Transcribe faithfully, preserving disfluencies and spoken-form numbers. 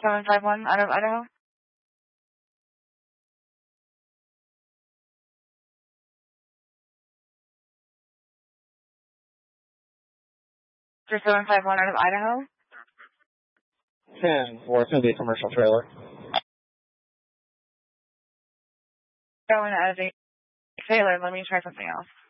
seven five one out of Idaho. seven five one out of Idaho. ten four, it's going to be a commercial trailer. Going as a trailer, let me try something else.